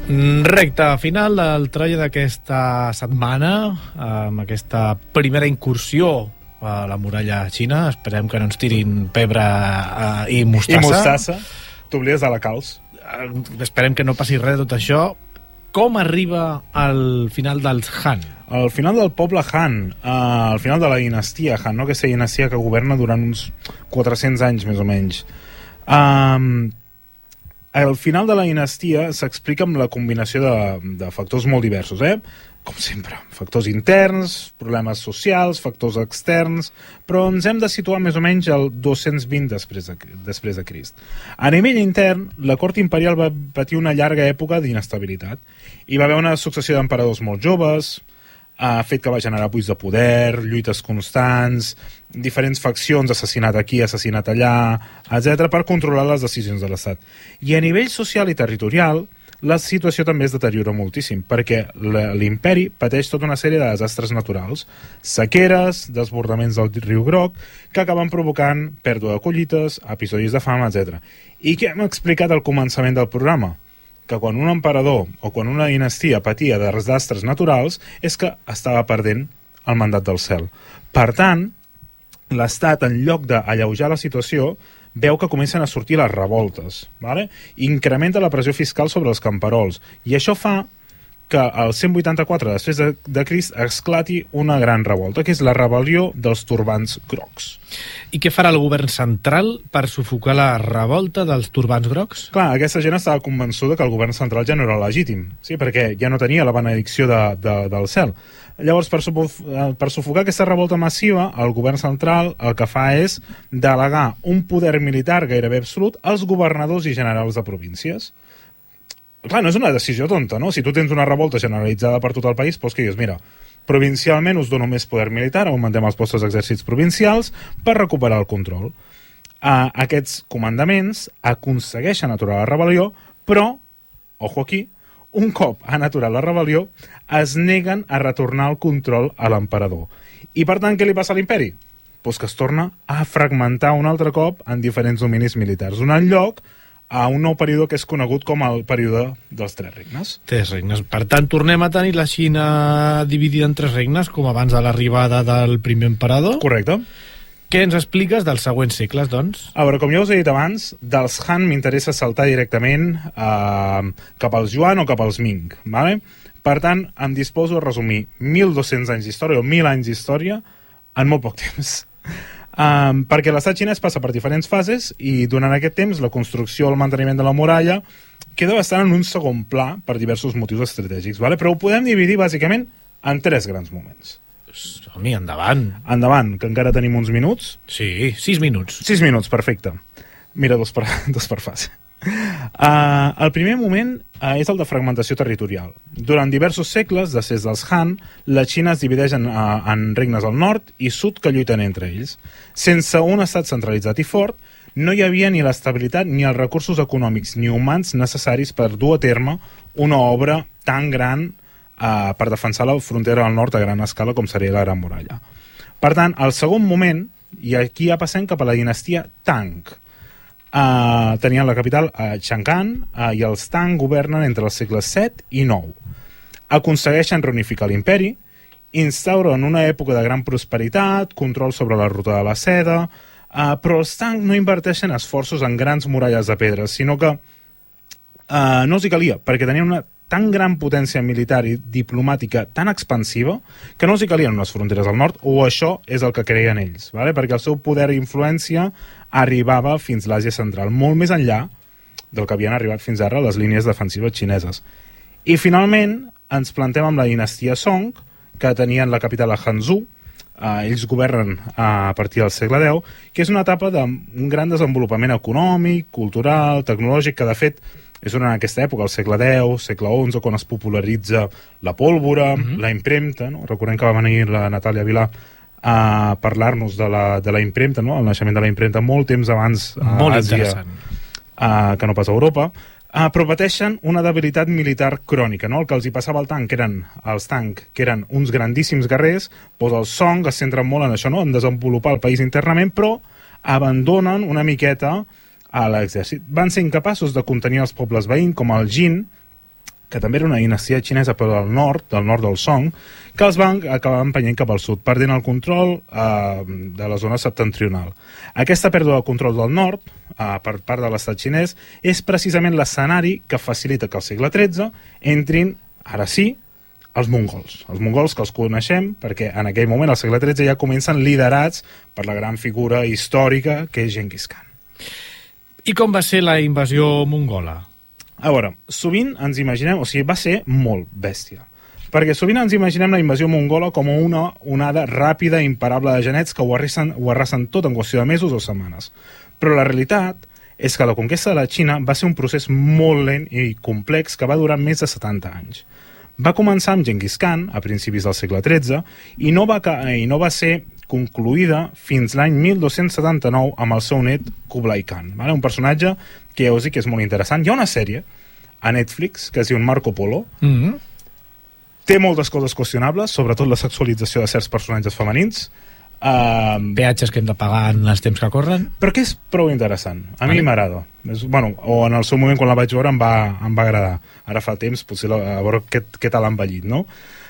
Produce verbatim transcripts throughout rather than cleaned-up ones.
Recte final del Troia d'aquesta setmana, amb aquesta primera incursió a la muralla xina. Esperem que no ens tirin pebre eh, i mostassa. I mostassa. T'oblides de la calç. Eh, esperem que no passi res de tot això. Com arriba al final dels Han? Al final del poble Han, eh, al final de la dinastia Han, no? Aquesta dinastia que governa durant uns quatre-cents anys, més o menys. Um, al final de la dinastia s'explica amb la combinació de, de factors molt diversos, eh? Com sempre, factors interns, problemes socials, factors externs, però ens hem de situar més o menys al dos-cents vint després de, després de Crist. A nivell intern, la cort imperial va patir una llarga època d'inestabilitat. Hi va haver una successió d'emperadors molt joves, ha fet que va generar buits de poder, lluites constants, diferents faccions, assassinat aquí, assassinat allà, etcètera, per controlar les decisions de l'Estat. I a nivell social i territorial, la situació també es deteriora moltíssim, perquè l'imperi pateix tota una sèrie de desastres naturals, sequeres, desbordaments del riu Groc, que acaben provocant pèrdua de collites, episodis de fam, etcètera. I què hem explicat al començament del programa? Que quan un emperador o quan una dinastia patia de desastres naturals és que estava perdent el mandat del cel. Per tant, l'Estat, en lloc d'alleujar la situació, veu que comencen a sortir les revoltes, ¿vale? Incrementa la pressió fiscal sobre els camperols, i això fa que al cent vuitanta-quatre després de, de Crist esclati una gran revolta, que és la rebel·lió dels turbants grocs. I què farà el govern central per sufocar la revolta dels turbants grocs? Clar, aquesta gent estava convençuda que el govern central ja no era legítim, sí? Perquè ja no tenia la benedicció de, de, del cel. Llavors, per, per sufocar aquesta revolta massiva, el govern central el que fa és delegar un poder militar gairebé absolut als governadors i generals de províncies. Clar, no és una decisió tonta, no? Si tu tens una revolta generalitzada per tot el país, doncs que dius, mira, provincialment us dono més poder militar, augmentem els postos d'exèrcits provincials per recuperar el control. Uh, aquests comandaments aconsegueixen aturar la rebel·lió, però, ojo aquí, un cop han aturat la rebel·lió, es neguen a retornar el control a l'emperador. I per tant, què li passa a l'imperi? Pues que es torna a fragmentar un altre cop en diferents dominis militars, donant lloc a un nou període que és conegut com el període dels Tres Regnes. Tres regnes. Per tant, tornem a tenir la Xina dividida en tres regnes, com abans de l'arribada del primer emperador. Correcte. Què ens expliques dels següents segles, doncs? A veure, com ja us he dit abans, dels Han m'interessa saltar directament eh, cap als Yuan o cap als Ming, ¿vale? Per tant, em disposo a resumir mil dos-cents anys d'història o mil anys d'història en molt poc temps. Um, perquè l'estat xinès passa per diferents fases i durant aquest temps la construcció o el manteniment de la muralla queda bastant en un segon pla per diversos motius estratègics, ¿vale? Però ho podem dividir bàsicament en tres grans moments. Som-hi, endavant. Endavant, que encara tenim uns minuts. Sí, sis minuts. Sis minuts, perfecte. Mira, dos per, dos per fase. Uh, el primer moment uh, és el de fragmentació territorial. Durant diversos segles, després dels Han, la Xina es divideix en, uh, en regnes al nord i sud que lluiten entre ells. Sense un estat centralitzat i fort, no hi havia ni l'estabilitat ni els recursos econòmics ni humans necessaris per dur a terme una obra tan gran uh, per defensar la frontera del nord a gran escala com seria la Gran Muralla. Per tant, el segon moment, i aquí ja passem cap a la dinastia Tang. Uh, tenien la capital a Chang'an uh, i els Tang governen entre els segles set i nou. Aconsegueixen reunificar l'imperi, instauren una època de gran prosperitat, control sobre la ruta de la seda, uh, però els Tang no inverteixen esforços en grans muralles de pedra, sinó que uh, no els hi calia, perquè tenien una tan gran potència militar i diplomàtica tan expansiva que no els hi calien unes fronteres al nord, o això és el que creien ells, ¿vale? Perquè el seu poder i influència arribava fins a l'Àsia central, molt més enllà del que havien arribat fins ara les línies defensives xineses. I finalment ens plantem amb la dinastia Song, que tenien la capital a Hangzhou. Uh, ells governen uh, a partir del segle deu, que és una etapa d'un gran desenvolupament econòmic, cultural, tecnològic, que de fet és durant aquesta època, al segle deu, segle onze, quan es popularitza la pólvora, mm-hmm. la impremta, no? Recordem que va venir la Natàlia Vilà a parlar-nos de la, de la impremta, no? El naixement de la impremta molt temps abans a molt Àsia, uh, que no pas a Europa, uh, però pateixen una debilitat militar crònica, no? El que els hi passava al Tang, que eren els Tang, que eren uns grandíssims guerrers, doncs els Song es centren molt en això, no? En desenvolupar el país internament, però abandonen una miqueta a l'exèrcit. Van ser incapaços de contenir els pobles veïns, com el Jin, que també era una dinastia xinesa però del nord, del nord del Song, que els van acabar empenyent cap al sud, perdent el control eh, de la zona septentrional. Aquesta pèrdua de control del nord, eh, per part de l'estat xinès, és precisament l'escenari que facilita que al segle tretze entrin, ara sí, els mongols. Els mongols que els coneixem perquè en aquell moment, al segle tretze, ja comencen liderats per la gran figura històrica que és Genghis Khan. I com va ser la invasió mongola? A veure, sovint ens imaginem, o sigui, va ser molt bèstia, perquè sovint ens imaginem la invasió mongola com una onada ràpida i imparable de genets que ho arrasen, ho arrasen tot en qüestió de mesos o setmanes. Però la realitat és que la conquesta de la Xina va ser un procés molt lent i complex que va durar més de setanta anys. Va començar amb Genghis Khan, a principis del segle tretze, i no va, i no va ser concluïda fins l'any mil dos-cents setanta-nou amb el seu net Kublai Khan, vale? Un personatge que ja us dic que és molt interessant. Hi ha una sèrie a Netflix que es diu Marco Polo. Mm-hmm. Té moltes coses qüestionables, sobretot la sexualització de certs personatges femenins. Uh, Peatges que hem de pagar en els temps que corren. Però que és prou interessant. A vale. mi m'agrada. Bueno, o en el seu moment, quan la vaig veure, em va, em va agradar. Ara fa temps, potser la, a veure què, què tal ha envellit, no?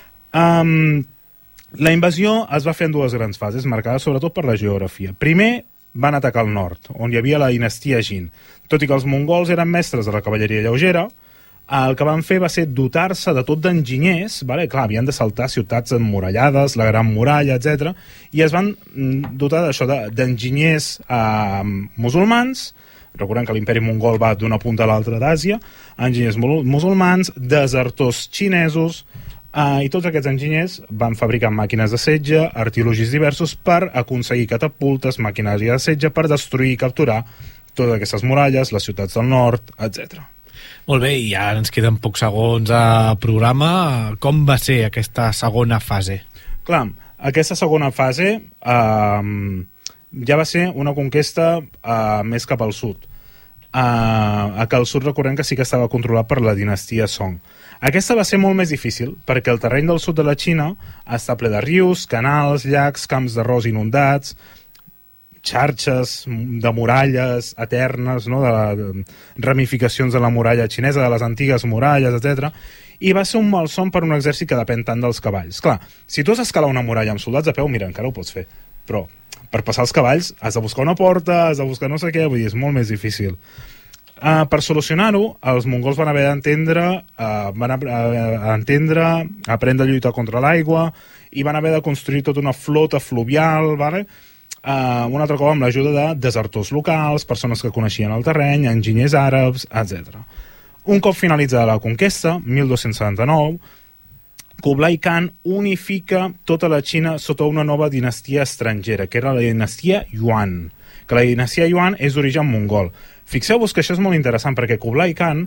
Um, la invasió es va fer en dues grans fases, marcades sobretot per la geografia. Primer, van atacar el nord, on hi havia la dinastia Jin. Tot i que els mongols eren mestres de la cavalleria lleugera, el que van fer va ser dotar-se de tot d'enginyers, vale? Clar, havien de saltar ciutats emmurallades, la Gran Muralla, etcètera, i es van dotar d'això, d'enginyers eh, musulmans. Recordem que l'imperi mongol va d'una punta a l'altra d'Àsia, enginyers musulmans, desertors xinesos, eh, i tots aquests enginyers van fabricar màquines de setge, artilogis diversos per aconseguir catapultes, maquinària de setge, per destruir i capturar totes aquestes muralles, les ciutats del nord, etcètera. Molt bé, i ara ens queden pocs segons a programa. Com va ser aquesta segona fase? Clar, aquesta segona fase eh, ja va ser una conquesta eh, més cap al sud. Eh, a que al sud recordem que sí que estava controlat per la dinastia Song. Aquesta va ser molt més difícil perquè el terreny del sud de la Xina està ple de rius, canals, llacs, camps d'arròs inundats, xarxes de muralles eternes, no? de, la, de ramificacions de la muralla xinesa, de les antigues muralles, etcètera. I va ser un malson per un exèrcit que depèn tant dels cavalls. Clar, si tu has d'escalar una muralla amb soldats a peu, mira, encara ho pots fer, però per passar els cavalls has de buscar una porta, has de buscar no sé què, vull dir, és molt més difícil. Uh, per solucionar-ho, els mongols van haver d'entendre, uh, van a, a entendre, aprendre a lluitar contra l'aigua, i van haver de construir tota una flota fluvial, vale? Uh, un altre cop amb l'ajuda de desertors locals, persones que coneixien el terreny, enginyers àrabs, etcètera. Un cop finalitzada la conquesta, mil dos-cents setanta-nou, Kublai Khan unifica tota la Xina sota una nova dinastia estrangera, que era la dinastia Yuan, que la dinastia Yuan és d'origen mongol. Fixeu-vos que això és molt interessant, perquè Kublai Khan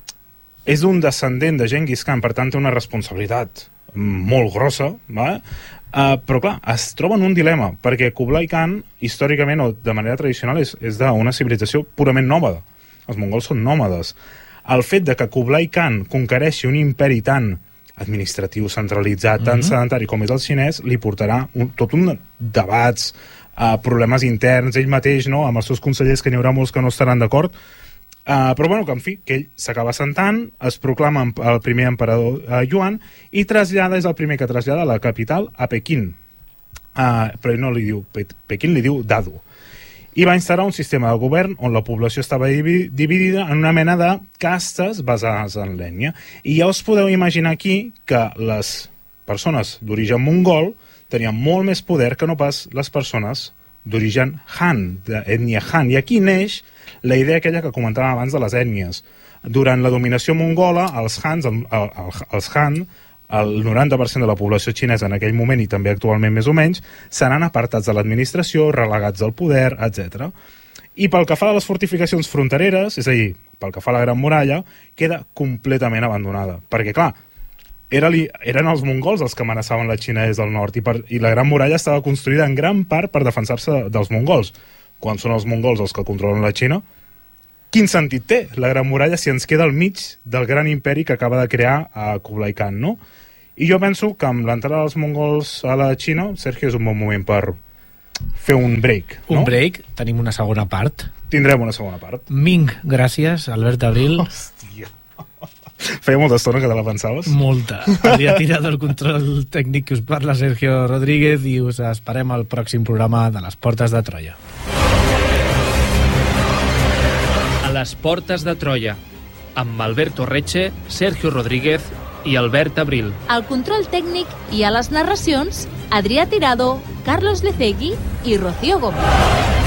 és un descendent de Genghis Khan, per tant té una responsabilitat molt grossa, va? Uh, però clar, es troba en un dilema, perquè Kublai Khan, històricament o de manera tradicional, és, és d'una civilització purament nòmada. Els mongols són nòmades. El fet de que Kublai Khan conquereixi un imperi tan administratiu, centralitzat, tan mm-hmm. sedentari com és el xinès, li portarà un, tot un debats, uh, problemes interns, ell mateix, no?, amb els seus consellers, que n'hi haurà molts que no estaran d'acord. Uh, però bueno, que en fi, que ell s'acaba sentant, es proclama el primer emperador uh, Yuan i trasllada, és el primer que trasllada la capital a Pequín, uh, però ell no li diu Pe Pequín, li diu Dadu, i va instal·lar un sistema de govern on la població estava dividida en una mena de castes basades en l'ètnia, i ja us podeu imaginar aquí que les persones d'origen mongol tenien molt més poder que no pas les persones d'origen Han, d'ètnia Han, i aquí neix la idea aquella que comentàvem abans de les ètnies. Durant la dominació mongola, els Hans, el, el, els Han, el noranta per cent de la població xinesa en aquell moment i també actualment més o menys, seran apartats de l'administració, relegats al poder, etcètera. I pel que fa a les fortificacions frontereres, és a dir, pel que fa a la Gran Muralla, queda completament abandonada. Perquè, clar, era li, eren els mongols els que amenaçaven la Xina des del nord i, per, i la Gran Muralla estava construïda en gran part per defensar-se dels mongols. Quan són els mongols els que controlen la Xina, quin sentit té la Gran Muralla si ens queda al mig del gran imperi que acaba de crear a Kublai Khan, no? I jo penso que amb l'entrada dels mongols a la Xina, Sergio, és un bon moment per fer un break, no? Un break, tenim una segona part. Tindrem una segona part. Ming, gràcies, Albert Abril. Hòstia. Feia molta estona que te la pensaves. Molta. Havia tirat el control tècnic que us parla Sergio Rodríguez i us esperem al pròxim programa de Les Portes de Troia. A Les Portes de Troia, amb Alberto Reche, Sergio Rodríguez i Albert Abril. Al control tècnic i a les narracions, Adrià Tirado, Carlos Lecegui i Rocío Gómez.